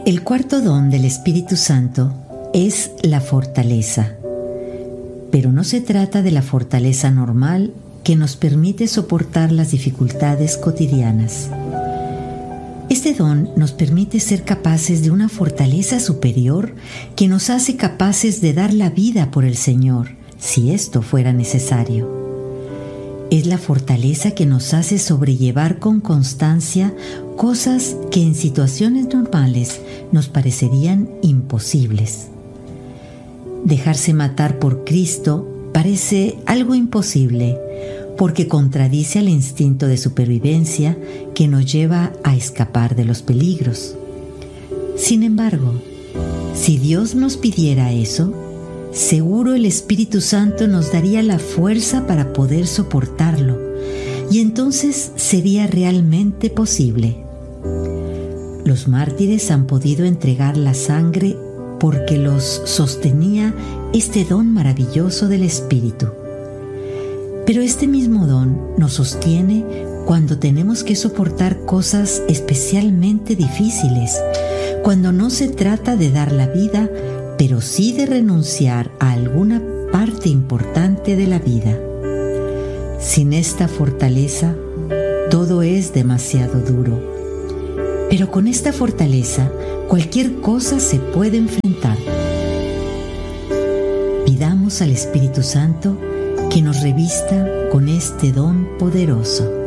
El cuarto don del Espíritu Santo es la fortaleza, pero no se trata de la fortaleza normal que nos permite soportar las dificultades cotidianas. Este don nos permite ser capaces de una fortaleza superior que nos hace capaces de dar la vida por el Señor, si esto fuera necesario. Es la fortaleza que nos hace sobrellevar con constancia cosas que en situaciones normales nos parecerían imposibles. Dejarse matar por Cristo parece algo imposible, porque contradice al instinto de supervivencia que nos lleva a escapar de los peligros. Sin embargo, si Dios nos pidiera eso, seguro el Espíritu Santo nos daría la fuerza para poder soportarlo, y entonces sería realmente posible. Los mártires han podido entregar la sangre porque los sostenía este don maravilloso del Espíritu. Pero este mismo don nos sostiene cuando tenemos que soportar cosas especialmente difíciles, cuando no se trata de dar la vida, pero sí de renunciar a alguna parte importante de la vida. Sin esta fortaleza, todo es demasiado duro. Pero con esta fortaleza, cualquier cosa se puede enfrentar. Pidamos al Espíritu Santo que nos revista con este don poderoso.